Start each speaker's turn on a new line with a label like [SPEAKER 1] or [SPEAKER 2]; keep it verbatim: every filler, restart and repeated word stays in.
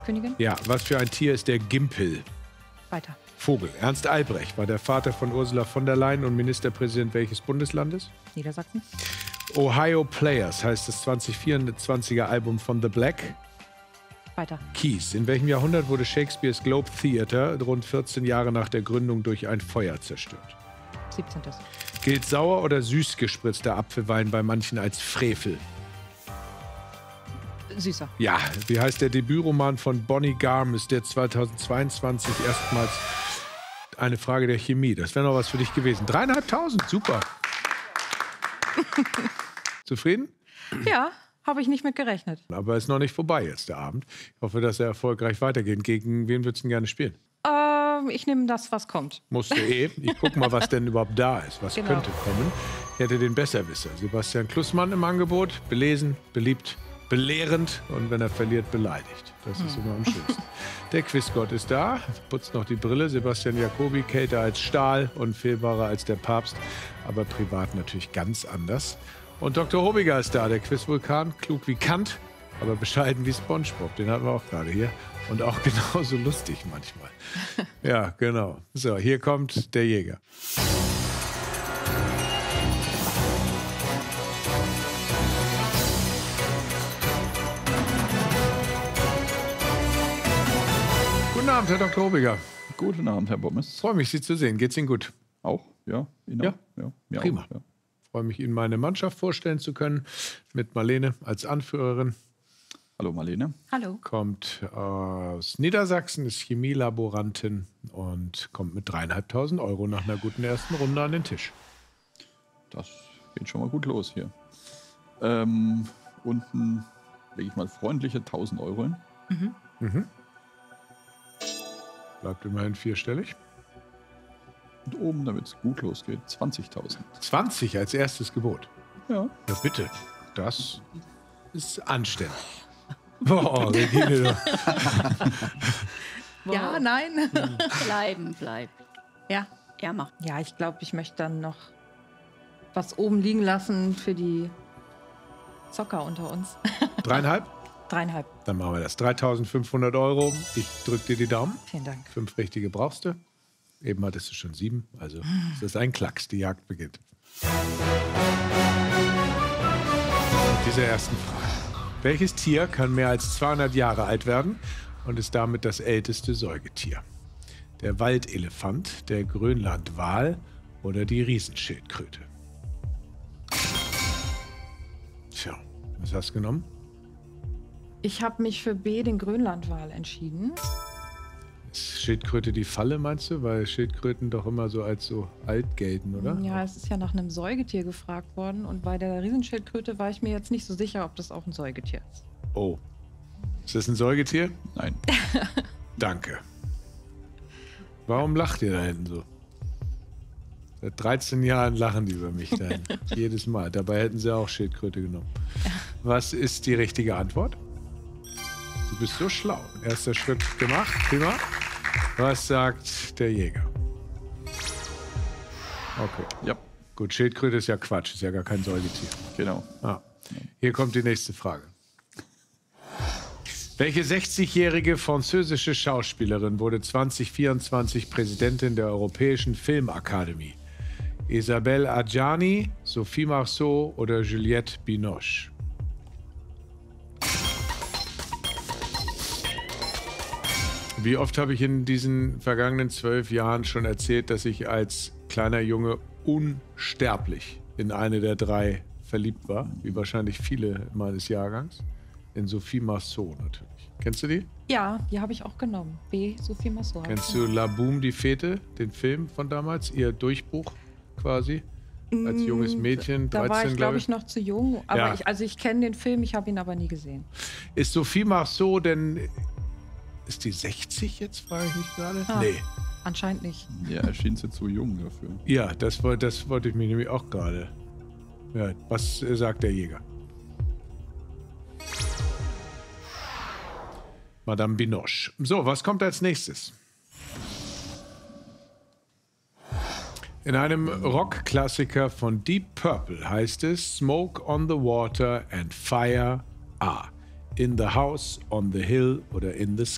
[SPEAKER 1] Königin?
[SPEAKER 2] Ja, was für ein Tier ist der Gimpel?
[SPEAKER 1] Weiter.
[SPEAKER 2] Vogel. Ernst Albrecht war der Vater von Ursula von der Leyen und Ministerpräsident welches Bundeslandes?
[SPEAKER 1] Niedersachsen.
[SPEAKER 2] Ohio Players heißt das zwanzig vierundzwanziger Album von The Black.
[SPEAKER 1] Weiter.
[SPEAKER 2] Keys. In welchem Jahrhundert wurde Shakespeares Globe Theatre rund vierzehn Jahre nach der Gründung durch ein Feuer zerstört?
[SPEAKER 1] siebzehntes.
[SPEAKER 2] Gilt sauer oder süß gespritzter Apfelwein bei manchen als Frevel?
[SPEAKER 1] Süßer.
[SPEAKER 2] Ja, wie heißt der Debütroman von Bonnie Garmus, der zweitausendzweiundzwanzig erstmals eine Frage der Chemie. Das wäre noch was für dich gewesen. Dreieinhalbtausend, super. Zufrieden?
[SPEAKER 1] Ja, habe ich nicht mit gerechnet.
[SPEAKER 2] Aber ist noch nicht vorbei jetzt, der Abend. Ich hoffe, dass er erfolgreich weitergeht. Gegen wen würdest du denn gerne spielen?
[SPEAKER 1] Ähm, ich nehme das, was kommt.
[SPEAKER 2] Musst du eh. Ich guck mal, was denn überhaupt da ist. Was
[SPEAKER 1] Genau.
[SPEAKER 2] könnte kommen. Ich hätte den Besserwisser. Sebastian Klussmann im Angebot. Belesen, beliebt, belehrend und wenn er verliert, beleidigt. Das ist immer am schönsten. Der Quizgott ist da, putzt noch die Brille. Sebastian Jacobi, kälter als Stahl, unfehlbarer als der Papst, aber privat natürlich ganz anders. Und Doktor Hobiger ist da, der Quizvulkan, klug wie Kant, aber bescheiden wie SpongeBob. Den hatten wir auch gerade hier. Und auch genauso lustig manchmal. Ja, genau. So, hier kommt der Jäger. Guten Abend, Herr Doktor Hobiger.
[SPEAKER 3] Guten Abend, Herr Bommes.
[SPEAKER 2] Freue mich, Sie zu sehen. Geht's Ihnen gut?
[SPEAKER 3] Auch? Ja? Ihnen
[SPEAKER 2] Ja.
[SPEAKER 3] auch? Ja, mir
[SPEAKER 2] Prima.
[SPEAKER 3] Auch, ja.
[SPEAKER 2] Freue mich, Ihnen meine Mannschaft vorstellen zu können. Mit Marlene als Anführerin.
[SPEAKER 3] Hallo Marlene.
[SPEAKER 1] Hallo.
[SPEAKER 2] Kommt aus Niedersachsen, ist Chemielaborantin und kommt mit dreieinhalbtausend Euro nach einer guten ersten Runde an den Tisch.
[SPEAKER 3] Das geht schon mal gut los hier. Ähm, unten lege ich mal freundliche tausend Euro hin.
[SPEAKER 1] Mhm.
[SPEAKER 2] Mhm. Bleibt immerhin vierstellig.
[SPEAKER 3] Und oben, damit es gut losgeht, zwanzigtausend.
[SPEAKER 2] zwanzig als erstes Gebot.
[SPEAKER 3] Ja.
[SPEAKER 2] Ja, bitte. Das ist anständig. Boah, Regine.
[SPEAKER 1] Ja, nein.
[SPEAKER 4] Bleiben, bleiben.
[SPEAKER 1] Ja.
[SPEAKER 4] Ja, mach.
[SPEAKER 1] Ja, ich glaube, ich möchte dann noch was oben liegen lassen für die Zocker unter uns.
[SPEAKER 2] Dreieinhalb?
[SPEAKER 1] Dreieinhalb.
[SPEAKER 2] Dann machen wir das. dreitausendfünfhundert Euro. Ich drücke dir die Daumen.
[SPEAKER 1] Vielen Dank.
[SPEAKER 2] Fünf richtige brauchst du. Eben hattest du schon sieben. Also es ist ein Klacks. Die Jagd beginnt. Mit dieser ersten Frage. Welches Tier kann mehr als zweihundert Jahre alt werden und ist damit das älteste Säugetier? Der Waldelefant, der Grönlandwal oder die Riesenschildkröte? Tja, was hast du genommen?
[SPEAKER 1] Ich habe mich für B, den Grönlandwal, entschieden.
[SPEAKER 2] Ist Schildkröte die Falle, meinst du? Weil Schildkröten doch immer so als so alt gelten, oder?
[SPEAKER 1] Ja, es ist ja nach einem Säugetier gefragt worden. Und bei der Riesenschildkröte war ich mir jetzt nicht so sicher, ob das auch ein Säugetier ist.
[SPEAKER 2] Oh. Ist das ein Säugetier?
[SPEAKER 3] Nein.
[SPEAKER 2] Danke. Warum lacht ihr da hinten so? Seit dreizehn Jahren lachen die über mich da hinten. Jedes Mal. Dabei hätten sie auch Schildkröte genommen. Was ist die richtige Antwort? Du bist so schlau. Erster Schritt gemacht. Prima. Was sagt der Jäger? Okay.
[SPEAKER 3] Ja,
[SPEAKER 2] Gut, Schildkröte ist ja Quatsch. Ist ja gar kein Säugetier.
[SPEAKER 3] genau.
[SPEAKER 2] Ah. Hier kommt die nächste Frage. Welche sechzigjährige französische Schauspielerin wurde zwanzig vierundzwanzig Präsidentin der Europäischen Filmakademie? Isabelle Adjani, Sophie Marceau oder Juliette Binoche? Wie oft habe ich in diesen vergangenen zwölf Jahren schon erzählt, dass ich als kleiner Junge unsterblich in eine der drei verliebt war, wie wahrscheinlich viele meines Jahrgangs. In Sophie Marceau natürlich. Kennst du die?
[SPEAKER 1] Ja, die habe ich auch genommen. B, Sophie Marceau.
[SPEAKER 2] Kennst du La Boum, die Fete, den Film von damals? Ihr Durchbruch quasi? Als junges Mädchen,
[SPEAKER 1] Da war
[SPEAKER 2] dreizehn,
[SPEAKER 1] ich, glaube ich, noch zu jung. Aber
[SPEAKER 2] Ja.
[SPEAKER 1] ich, also ich kenne den Film, ich habe ihn aber nie gesehen.
[SPEAKER 2] Ist Sophie Marceau denn... Ist die sechzig jetzt, frage ich mich gerade?
[SPEAKER 1] Ah.
[SPEAKER 2] Nee.
[SPEAKER 1] Anscheinend nicht.
[SPEAKER 3] Ja, erschien sie zu jung dafür.
[SPEAKER 2] Ja, das, woll- das wollte ich mir nämlich auch gerade. Ja, was äh, sagt der Jäger? Madame Binoche. So, was kommt als nächstes? In einem Rockklassiker von Deep Purple heißt es Smoke on the water and fire are in the house, on the hill oder in the sky.